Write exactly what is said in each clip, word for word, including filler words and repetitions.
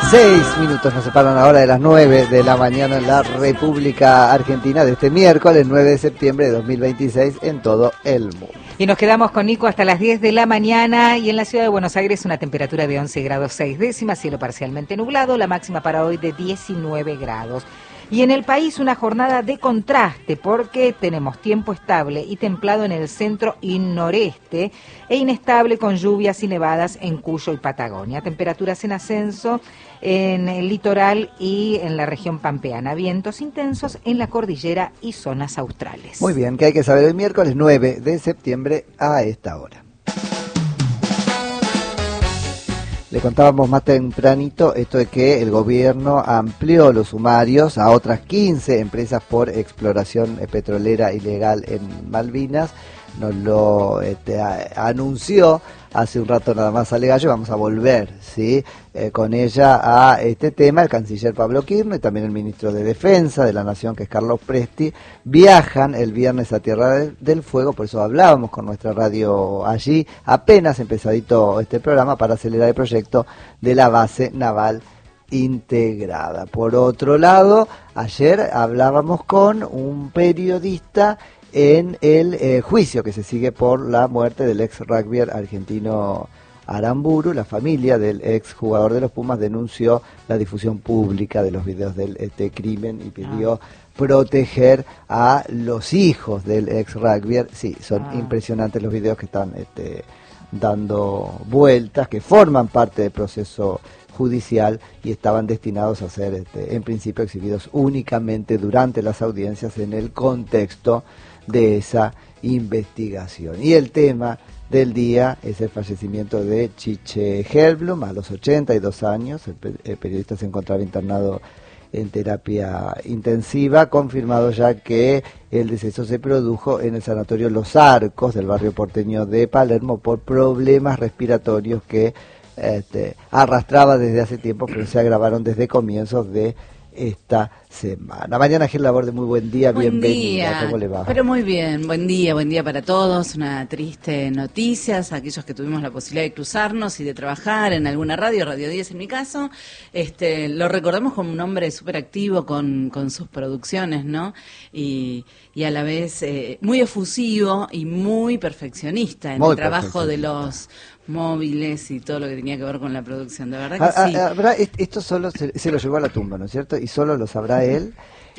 Seis minutos nos separan ahora de las nueve de la mañana en la República Argentina de este miércoles nueve de septiembre de dos mil veintiséis en todo el mundo. Y nos quedamos con Nico hasta las diez de la mañana y en la ciudad de Buenos Aires una temperatura de once grados seis décimas, cielo parcialmente nublado, la máxima para hoy de diecinueve grados. Y en el país una jornada de contraste porque tenemos tiempo estable y templado en el centro y noreste e inestable con lluvias y nevadas en Cuyo y Patagonia. Temperaturas en ascenso en el litoral y en la región pampeana. Vientos intensos en la cordillera y zonas australes. Muy bien, ¿qué hay que saber el miércoles nueve de septiembre a esta hora? Le contábamos más tempranito esto de que el gobierno amplió los sumarios a otras quince empresas por exploración petrolera ilegal en Malvinas. Nos lo este, a, anunció hace un rato nada más Ale Gallo. Vamos a volver, ¿sí? Eh, con ella a este tema. El canciller Pablo Kirchner y también el ministro de Defensa de la Nación, que es Carlos Presti, viajan el viernes a Tierra del, del Fuego. Por eso hablábamos con nuestra radio allí, apenas empezadito este programa, para acelerar el proyecto de la base naval integrada. Por otro lado, ayer hablábamos con un periodista en el eh, juicio que se sigue por la muerte del ex rugbyer argentino Aramburu. La familia del ex jugador de los Pumas denunció la difusión pública de los videos del este crimen y pidió ah. proteger a los hijos del ex rugbyer. Sí, son ah. impresionantes los videos que están este, dando vueltas, que forman parte del proceso judicial y estaban destinados a ser este, en principio exhibidos únicamente durante las audiencias en el contexto de esa investigación. Y el tema del día es el fallecimiento de Chiche Helblum a los ochenta y dos años. El, el periodista se encontraba internado en terapia intensiva, confirmado ya que el deceso se produjo en el sanatorio Los Arcos del barrio porteño de Palermo por problemas respiratorios que este, arrastraba desde hace tiempo, pero se agravaron desde comienzos de esta semana. Mañana Gil Laborde, muy buen día, buen bienvenida. Día. ¿Cómo le va? Pero muy bien, buen día, buen día para todos. Una triste noticia, aquellos que tuvimos la posibilidad de cruzarnos y de trabajar en alguna radio, Radio diez en mi caso. Este, lo recordamos como un hombre súper activo con, con sus producciones, ¿no? Y, y a la vez eh, muy efusivo y muy perfeccionista en muy el trabajo de los móviles y todo lo que tenía que ver con la producción, de verdad que ah, sí. Ah, ¿verdad? Esto solo se, se lo llevó a la tumba, ¿no es cierto? Y solo lo sabrá él.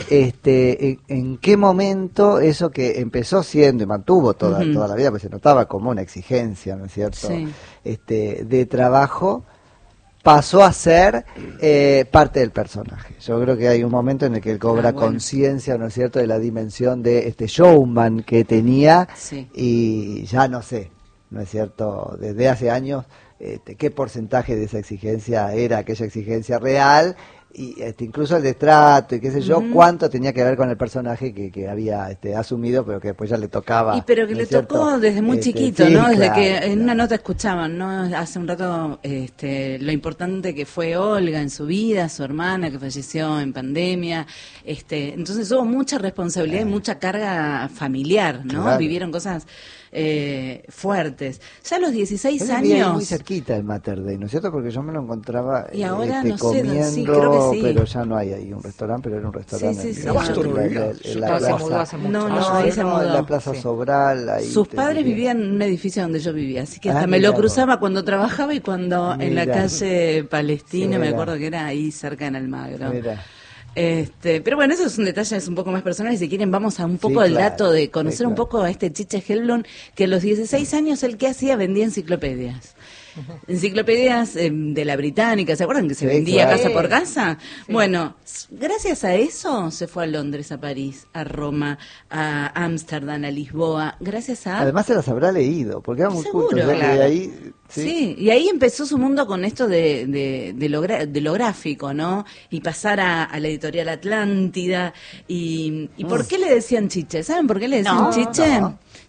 Este, en, ¿En qué momento eso que empezó siendo y mantuvo toda, uh-huh. toda la vida, pues se notaba como una exigencia, ¿no es cierto? Sí. Este, de trabajo, pasó a ser eh, parte del personaje. Yo creo que hay un momento en el que él cobra ah, bueno. conciencia, ¿no es cierto?, de la dimensión de este showman que tenía sí. y ya no sé. ¿No es cierto? Desde hace años, este, ¿qué porcentaje de esa exigencia era aquella exigencia real? Y este, incluso el destrato y qué sé yo, uh-huh. cuánto tenía que ver con el personaje que, que había este, asumido, pero que después ya le tocaba. Y pero que ¿no le es cierto? tocó desde muy este, chiquito, sí, ¿no? Desde claro, que en claro. una nota escuchaban, ¿no? Hace un rato este, lo importante que fue Olga en su vida, su hermana que falleció en pandemia. Este, entonces hubo mucha responsabilidad claro. y mucha carga familiar, ¿no? Claro. Vivieron cosas Eh, fuertes. Ya a los dieciséis Él años. muy cerquita el Mater Dei, ¿no es cierto? Porque yo me lo encontraba y ahora este, no comiendo, sé, sí, creo que sí. pero ya no hay ahí un restaurante, pero era un restaurante. Sí, sí, sí. En, Yo en, en, en, en la se mudó hace mucho. No, no, no, ahí se no, mudó. En la Plaza sí. Sobral. Ahí Sus te, padres te, vivían en un edificio donde yo vivía, así que hasta ah, me lo vos. cruzaba cuando trabajaba y cuando Mirá. en la calle Palestina, sí, me acuerdo que era ahí cerca en Almagro. Mirá. Este, pero bueno, eso es un detalle, es un poco más personal. Y si quieren, vamos a un poco sí, del claro, dato de conocer sí, claro. un poco a este Chiche Helblum, que a los dieciséis años, ¿él qué hacía? Vendía enciclopedias. Enciclopedias eh, de la británica, ¿se acuerdan que se sí, vendía claro. casa por casa? Sí. Bueno, gracias a eso se fue a Londres, a París, a Roma, a Ámsterdam, a Lisboa, gracias a... Además se las habrá leído, porque era muy Seguro, culto, claro. de ahí, ¿sí? sí, y ahí empezó su mundo con esto de, de, de, lo, de lo gráfico, ¿no? Y pasar a, a la editorial Atlántida. ¿Y, y mm. por qué le decían Chiche? ¿Saben por qué le decían no, Chiche? No.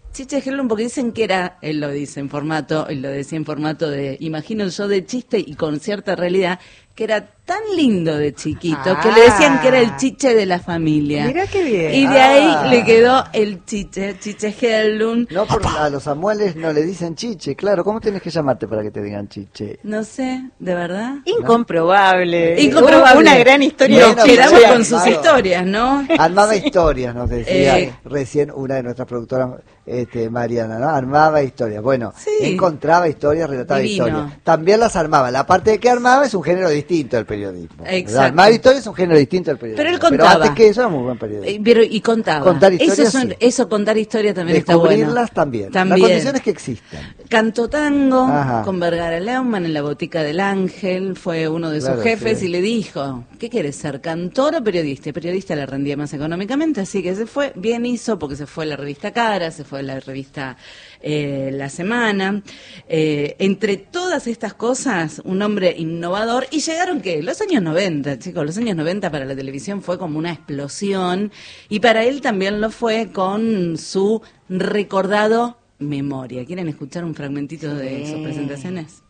Chiche Helblum, porque dicen que era, él lo dice en formato, él lo decía en formato de, imagino yo, de chiste y con cierta realidad, que era tan lindo de chiquito, Ah. que le decían que era el chiche de la familia. Mirá qué bien. Y de Ah. ahí le quedó el chiche, Chiche Helblum. No, porque a los Samueles no le dicen chiche, claro. ¿Cómo tienes que llamarte para que te digan chiche? No sé, ¿de verdad? Incomprobable. Incomprobable. Una gran historia. Nos Bueno, quedamos bueno, con sus claro. historias, ¿no? Armaba historias, nos decía Eh. recién una de nuestras productoras, este, Mariana, ¿no? Armaba historias. Bueno, Sí. encontraba historias, relataba Divino. historias. También las armaba. La parte de que armaba es un género distinto al periodismo. Exacto. Armar historias es un género distinto al periodismo. Pero él contaba. Pero antes que eso era muy buen periodismo. Eh, Pero, y contaba. Contar historias, eso, son- sí. eso, contar historia también está bueno. Descubrirlas también. También. La condición es que existan. Cantó tango Ajá. con Vergara Leumann en la Botica del Ángel, fue uno de sus Claro, jefes sí. y le dijo, ¿qué quieres ser, cantor o periodista? Y periodista le rendía más económicamente, así que se fue, bien hizo, porque se fue a la revista Cara, se fue a la revista eh, La Semana. Eh, entre todas estas cosas, un hombre innovador, y llegaron, ¿qué? Los años noventa, chicos, los años noventa para la televisión fue como una explosión, y para él también lo fue con su recordado Memoria. ¿Quieren escuchar un fragmentito de sus presentaciones?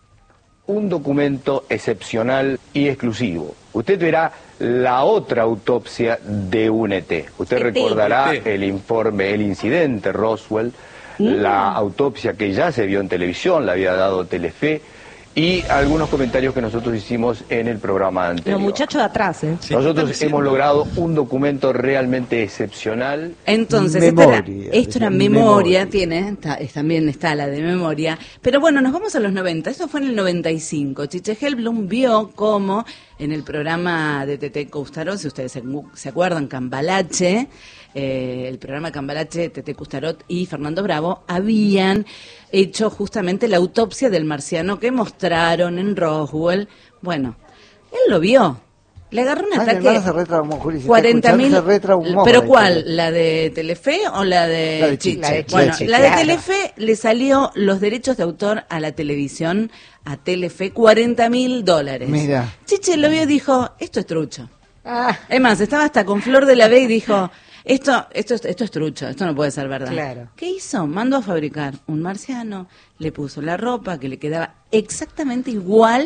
Un documento excepcional y exclusivo. Usted verá la otra autopsia de un E T. Usted E T. recordará E T. el informe, el incidente Roswell, la autopsia que ya se vio en televisión, la había dado Telefe, y algunos comentarios que nosotros hicimos en el programa anterior. Los muchachos de atrás, ¿eh? Sí, Nosotros están hemos diciendo. logrado un documento realmente excepcional. Entonces, esto era, Memoria, esto era decía, memoria, memoria. tiene, está- es- también está la de memoria, pero bueno, nos vamos a los noventa, eso fue en el noventa y cinco. Chiche Helblum vio cómo en el programa de Tete Cousteau, si ustedes se, se acuerdan, Cambalache, eh, el programa Cambalache, Tete Cousteau y Fernando Bravo habían hecho justamente la autopsia del marciano que mostraron en Roswell. Bueno, él lo vio. Le agarró un Ay, mi ataque. hermana se retraumó, Juli, si está cuarenta mil. escuchando, se retraumó ¿Pero con la cuál? historia. ¿La de Telefe o la de, La de Chiche? Chiche, la de Bueno, Chiche, la de claro. Telefe le salió los derechos de autor a la televisión, a Telefe, cuarenta mil dólares. Mira. Chiche lo vio y dijo, esto es trucho. Ah, Es más, estaba hasta con Flor de la B y dijo, esto, esto, es- esto es trucho, esto no puede ser verdad. Claro. ¿Qué hizo? Mandó a fabricar un marciano, le puso la ropa que le quedaba exactamente igual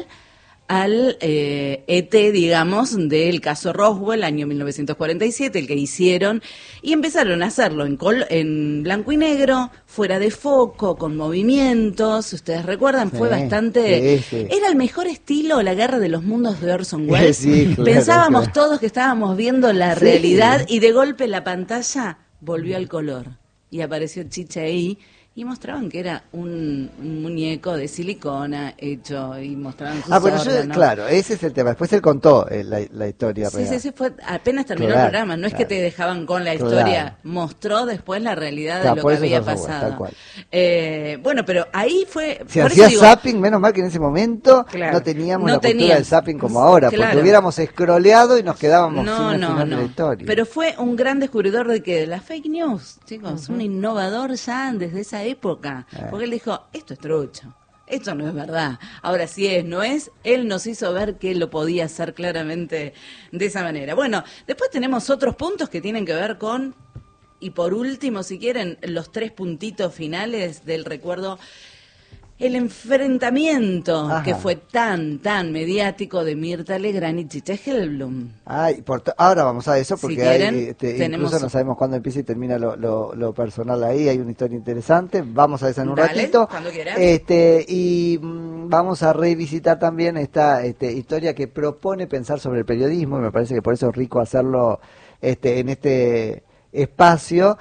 al eh, E T, digamos, del caso Roswell, año mil novecientos cuarenta y siete, el que hicieron, y empezaron a hacerlo en, col en blanco y negro, fuera de foco, con movimientos, ustedes recuerdan, fue Sí, bastante... sí, sí. Era el mejor estilo, la guerra de los mundos de Orson Welles. Sí, claro, Pensábamos claro. todos que estábamos viendo la Sí. realidad y de golpe la pantalla volvió al color y apareció Chiche ahí y mostraban que era un, un muñeco de silicona hecho y mostraban sus Ah, bueno, yo, órganos. claro, ese es el tema. Después él contó eh, la, la historia Sí, real. sí, sí, fue, apenas terminó Claro, el programa, no es que claro. te dejaban con la Claro. historia, mostró después la realidad Claro, de lo por que eso había pasó, bueno, pasado. tal cual. Eh, bueno, pero ahí fue... Si por hacía eso digo, zapping, menos mal que en ese momento Claro. no teníamos No la cultura tenías. del zapping como ahora, Claro. porque hubiéramos escroleado y nos quedábamos No, sin el no, final de no. la historia. Pero fue un gran descubridor de que de la fake news, chicos, un innovador ya desde esa época. Eh. Porque él dijo, esto es trucho, esto no es verdad. Ahora sí es, no es, él nos hizo ver que lo podía hacer claramente de esa manera. Bueno, después tenemos otros puntos que tienen que ver con, y por último, si quieren, los tres puntitos finales del recuerdo. El enfrentamiento Ajá. que fue tan, tan mediático de Mirta Legrand y Chiche Helblum. Ay, por to- ahora vamos a eso, Si porque quieren, hay, este, tenemos- incluso no sabemos cuándo empieza y termina lo, lo, lo personal ahí, hay una historia interesante, vamos a esa en un Dale, ratito. cuando quieras. Este, y mm, vamos a revisitar también esta este, historia que propone pensar sobre el periodismo, y me parece que por eso es rico hacerlo este, en este espacio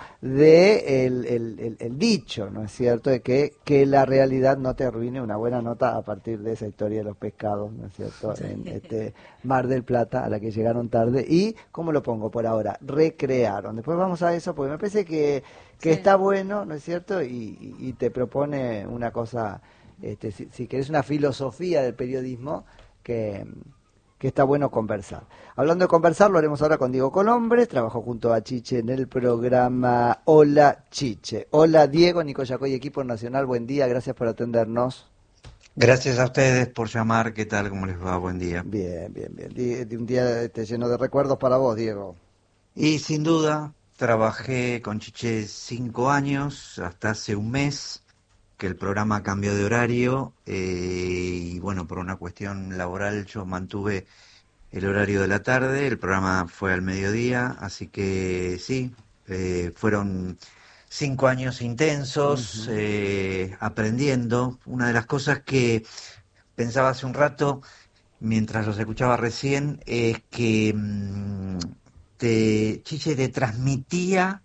de el, el, el, el dicho, ¿no es cierto?, de que, que la realidad no te arruine una buena nota a partir de esa historia de los pescados, ¿no es cierto?, en este Mar del Plata, a la que llegaron tarde, y, ¿cómo lo pongo por ahora? Recrearon. Después vamos a eso, porque me parece que, que Sí. está bueno, ¿no es cierto?, y, y te propone una cosa, este, si, si querés, una filosofía del periodismo que... que está bueno conversar. Hablando de conversar, lo haremos ahora con Diego Colombres, trabajó junto a Chiche en el programa Hola Chiche. Hola Diego, Nico Yacoy, equipo nacional, buen día, gracias por atendernos. Gracias a ustedes por llamar, ¿qué tal? ¿Cómo les va? Buen día. Bien, bien, bien. Di- di- Un día este, lleno de recuerdos para vos, Diego. Y sin duda, trabajé con Chiche cinco años, hasta hace un mes que el programa cambió de horario, eh, y bueno, por una cuestión laboral yo mantuve el horario de la tarde, el programa fue al mediodía, así que sí, eh, fueron cinco años intensos, uh-huh. eh, aprendiendo. Una de las cosas que pensaba hace un rato, mientras los escuchaba recién, es que mmm, te, Chiche te transmitía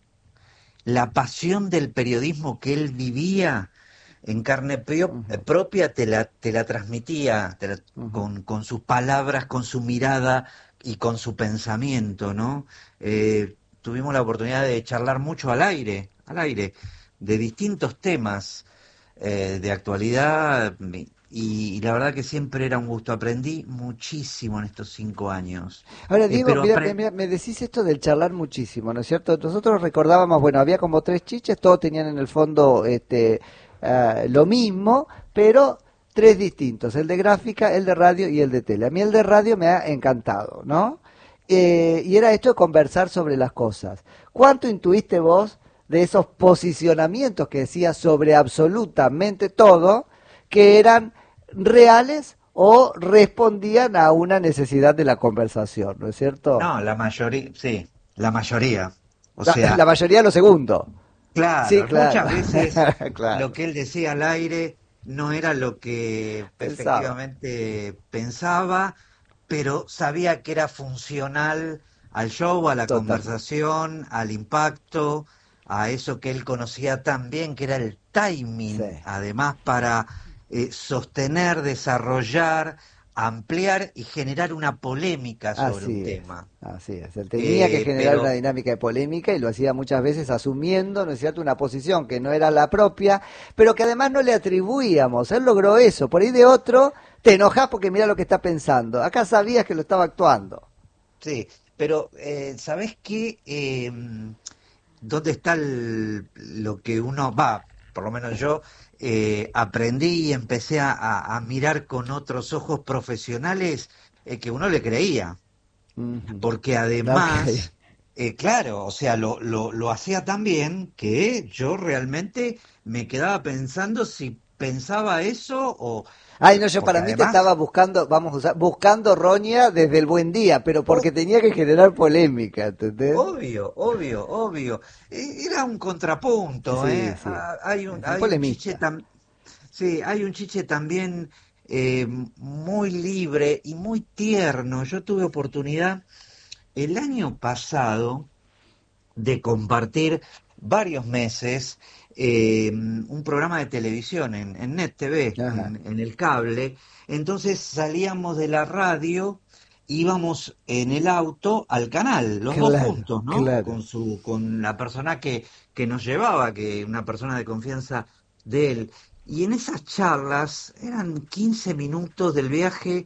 la pasión del periodismo que él vivía en carne prio, uh-huh. propia, te la, te la transmitía te la, uh-huh. con, con sus palabras, con su mirada y con su pensamiento, ¿no? Eh, tuvimos la oportunidad de charlar mucho al aire, al aire, de distintos temas eh, de actualidad, y, y la verdad que siempre era un gusto. Aprendí muchísimo en estos cinco años. Ahora, Diego, eh, mira, apre... mira, me decís esto del charlar muchísimo, ¿no es cierto? Nosotros recordábamos, bueno, había como tres chiches, todos tenían en el fondo este uh, lo mismo, pero tres distintos, el de gráfica, el de radio y el de tele. A mí el de radio me ha encantado, ¿no? Eh, y era esto de conversar sobre las cosas. ¿Cuánto intuiste vos de esos posicionamientos que decías sobre absolutamente todo, que eran reales o respondían a una necesidad de la conversación, ¿no es cierto? No, la mayoría, sí, la mayoría. O la, sea, la mayoría lo segundo. Claro, sí, claro. Muchas veces claro. Lo que él decía al aire no era lo que pensaba. efectivamente pensaba, pero sabía que era funcional al show, a la Total. conversación, al impacto, a eso que él conocía tan bien, que era el timing, sí. además para eh, sostener, desarrollar, ampliar y generar una polémica sobre así un es, tema. Así es, él tenía eh, que generar pero... una dinámica de polémica y lo hacía muchas veces asumiendo, ¿no es cierto?, una posición que no era la propia, pero que además no le atribuíamos. Él logró eso. Por ahí de otro te enojás porque mira lo que está pensando. Acá sabías que lo estaba actuando. Sí, pero eh, ¿sabés qué? Eh, ¿Dónde está el, lo que uno va? Por lo menos yo eh, aprendí y empecé a, a, a mirar con otros ojos profesionales eh, que uno le creía. Uh-huh. Porque además, okay. eh, claro, o sea, lo, lo, lo hacía tan bien que yo realmente me quedaba pensando si pensaba eso o... Ay, no, yo para además, mí te estaba buscando, vamos a usar, buscando roña desde el buen día, pero porque oh, tenía que generar polémica, ¿entendés? Obvio, obvio, obvio. Era un contrapunto, sí, ¿eh? Sí. Ah, hay un, hay un chiche tam, sí, hay un chiche también eh, muy libre y muy tierno. Yo tuve oportunidad el año pasado de compartir varios meses Eh, un programa de televisión en, en Net T V, en, en el cable. Entonces salíamos de la radio, íbamos en el auto al canal, los claro, dos juntos, ¿no? Claro. Con su, con la persona que, que nos llevaba, que una persona de confianza de él. Y en esas charlas eran quince minutos del viaje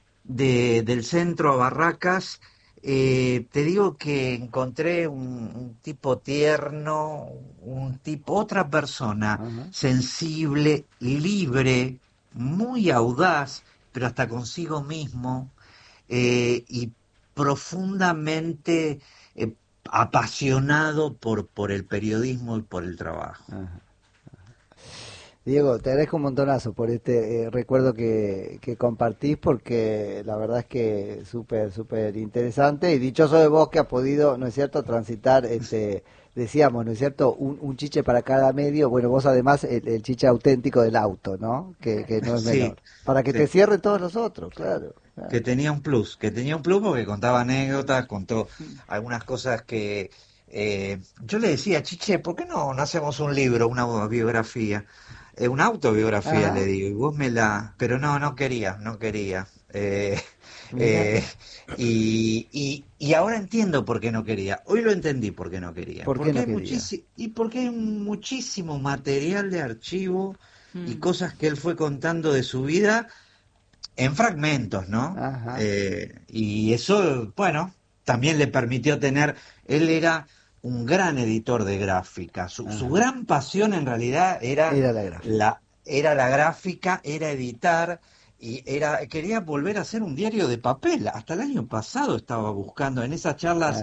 de, del centro a Barracas. Eh, te digo que encontré un, un tipo tierno, un tipo, otra persona uh-huh. sensible, libre, muy audaz, pero hasta consigo mismo, eh, y profundamente eh, apasionado por, por el periodismo y por el trabajo. Uh-huh. Diego, te agradezco un montonazo por este eh, recuerdo que, que compartís, porque la verdad es que súper, súper interesante, y dichoso de vos que has podido, ¿no es cierto?, transitar, este, decíamos, ¿no es cierto?, un, un chiche para cada medio. Bueno, vos además el, el chiche auténtico del auto, ¿no?, que, que no es menor, sí, para que sí. te cierren todos los otros, claro, claro. Que tenía un plus, que tenía un plus porque contaba anécdotas, contó algunas cosas que... Eh, yo le decía, Chiche, ¿por qué no, no hacemos un libro, una biografía? Eh, una autobiografía, ah. le digo, y vos me la... Pero no, no quería, no quería. Eh, eh, y, y, y ahora entiendo por qué no quería. Hoy lo entendí por qué no quería. ¿Por porque qué no hay quería? muchísimo, y porque hay muchísimo material de archivo mm. y cosas que él fue contando de su vida en fragmentos, ¿no? Eh, y eso, bueno, también le permitió tener... Él era... un gran editor de gráfica. Su, su gran pasión en realidad era, era, la gráfica. La, era la gráfica, era editar, y era quería volver a hacer un diario de papel. Hasta el año pasado estaba buscando en esas charlas ah.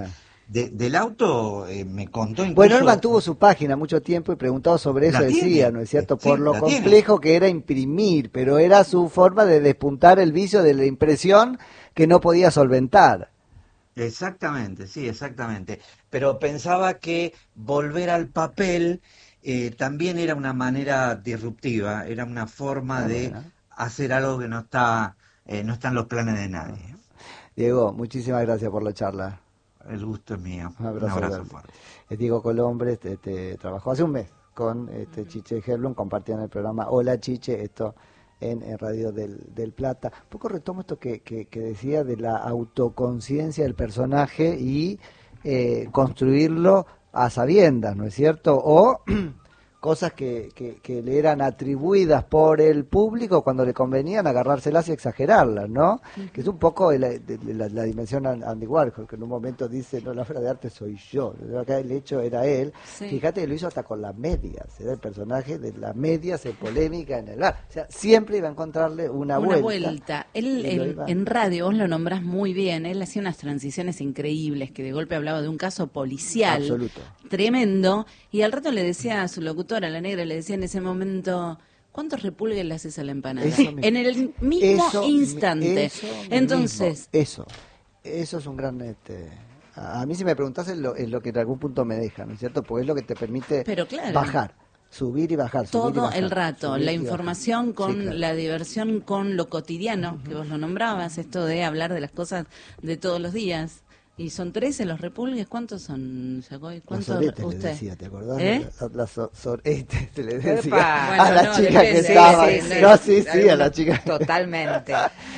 de, del auto eh, me contó incluso... Bueno, él mantuvo su página mucho tiempo y preguntaba sobre eso, decía, ¿no es cierto? Por sí, lo complejo tiene. que era imprimir, pero era su forma de despuntar el vicio de la impresión que no podía solventar. Exactamente, sí, exactamente. Pero pensaba que volver al papel eh, también era una manera disruptiva, era una forma ah, de bueno. hacer algo que no está, eh, no está en los planes de nadie. Diego, muchísimas gracias por la charla. El gusto es mío. Un abrazo, un abrazo fuerte. Es Diego Colombre, este, este, trabajó hace un mes con este, Chiche Herblum, compartían el programa Hola Chiche, esto en, en Radio del, del Plata. Un poco retomo esto que, que, que decía de la autoconciencia del personaje y eh, construirlo a sabiendas, ¿no es cierto? O cosas que, que, que le eran atribuidas por el público cuando le convenían agarrárselas y exagerarlas, ¿no? Uh-huh. Que es un poco la, la, la dimensión Andy Warhol, que en un momento dice, no, la obra de arte soy yo, acá el hecho era él. Sí. Fíjate que lo hizo hasta con las medias, era el personaje de las medias en polémica en el bar. O sea, siempre iba a encontrarle una, una vuelta. vuelta. Él, él en radio, vos lo nombrás muy bien, él hacía unas transiciones increíbles, que de golpe hablaba de un caso policial. Absoluto. Tremendo, y al rato le decía a su locutora, la negra, le decía en ese momento, ¿cuántos repulgues le haces a la empanada? En el mismo eso, instante. Eso Entonces, mismo, eso, eso es un gran... Este, a mí si me preguntás es lo, es lo que en algún punto me deja, ¿no es cierto? Porque es lo que te permite pero claro, bajar. Subir y bajar. Subir todo y bajar, el rato, la información con sí, claro. la diversión, con lo cotidiano, uh-huh. que vos lo nombrabas, esto de hablar de las cosas de todos los días. Y son trece los repulgues, ¿cuántos son, Yacoy? ¿Cuántos usted? Le decía, ¿te acordás? ¿Eh? La, la so, sorete, se le decía bueno, a la no, chica que sí, estaba. Sí, sí, no, sí, sí, a la chica. Totalmente.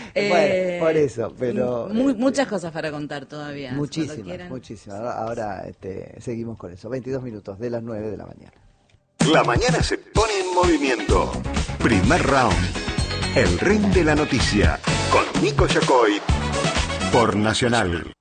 Bueno, por eso, pero... Muy, este, muchas cosas para contar todavía. Muchísimas, muchísimas. Ahora, ahora este, seguimos con eso. veintidós minutos de las nueve de la mañana. La mañana se pone en movimiento. Primer round. El ring de la noticia. Con Nico Yacoy. Por Nacional.